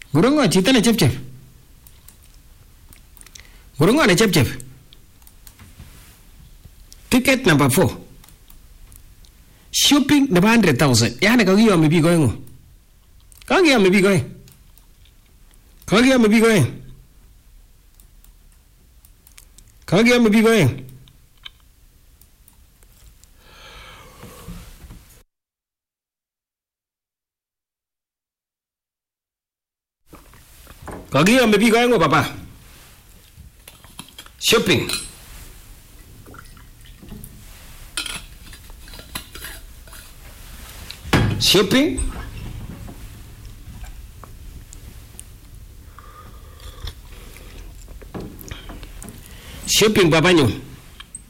Ngurungo chito ne chepchep. Ngurungo ne chepchep. Ticket number 4. Shopping nebo 100,000. Yani kakiyomi biik oeng'u. Kakiyomi biik oeng'. Kakiyomi biik oeng'. Kakiyomi biik oeng'. Kakiyomi biik oeng'u papa. Shopping. Shopping. Shopping papa nyo.